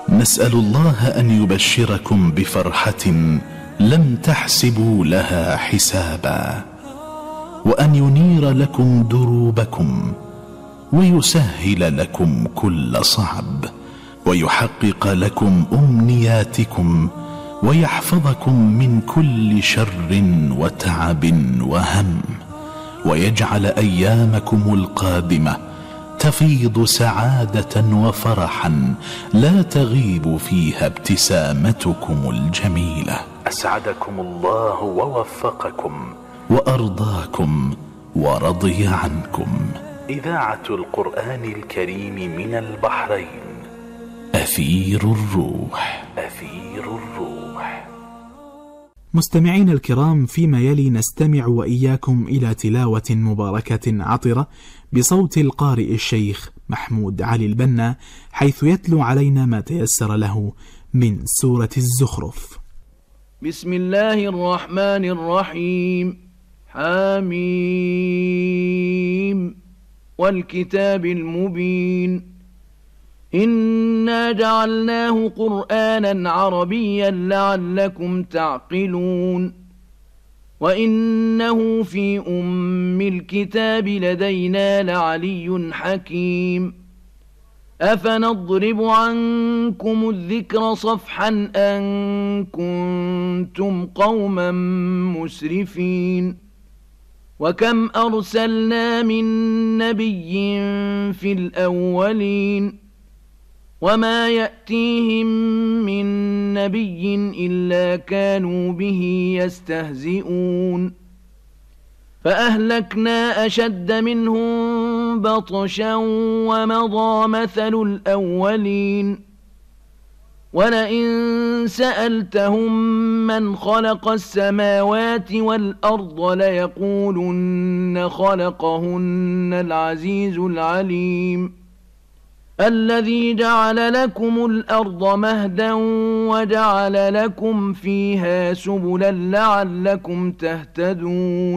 نسأل الله أن يبشركم بفرحة لم تحسبوا لها حسابا، وأن ينير لكم دروبكم، ويسهل لكم كل صعب، ويحقق لكم أمنياتكم، ويحفظكم من كل شر وتعب وهم، ويجعل أيامكم القادمة تفيض سعادة وفرحا لا تغيب فيها ابتسامتكم الجميلة. أسعدكم الله ووفقكم وأرضاكم ورضي عنكم. إذاعة القرآن الكريم من البحرين، أثير الروح. أثير الروح. مستمعين الكرام، فيما يلي نستمع وإياكم إلى تلاوة مباركة عطرة بصوت القارئ الشيخ محمود علي البنا، حيث يتلو علينا ما تيسر له من سورة الزخرف. بسم الله الرحمن الرحيم. حميم والكتاب المبين، إنا جعلناه قرآنا عربيا لعلكم تعقلون، وإنه في أم الكتاب لدينا لعلي حكيم. أفنضرب عنكم الذكر صفحا أن كنتم قوما مسرفين. وكم أرسلنا من نبي في الأولين، وما يأتيهم من نبي إلا كانوا به يستهزئون. فأهلكنا أشد منهم بطشا ومضى مثل الأولين. ولئن سألتهم من خلق السماوات والأرض ليقولن خلقهن العزيز العليم، الذي جعل لكم الأرض مهدا وجعل لكم فيها سبلا لعلكم تهتدون.